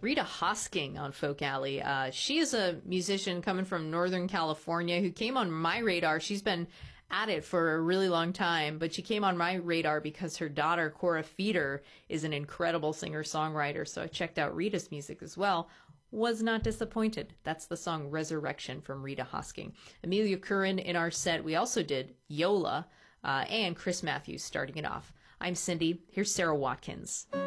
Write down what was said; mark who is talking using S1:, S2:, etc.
S1: Rita Hosking on Folk Alley. She is a musician coming from Northern California who came on my radar. She's been at it for a really long time, but she came on my radar because her daughter, Cora Feeder, is an incredible singer-songwriter. So I checked out Rita's music as well. Was not disappointed. That's the song Resurrection from Rita Hosking. Amelia Curran in our set. We also did Yola and Chris Matthews starting it off. I'm Cindy. Here's Sarah Watkins.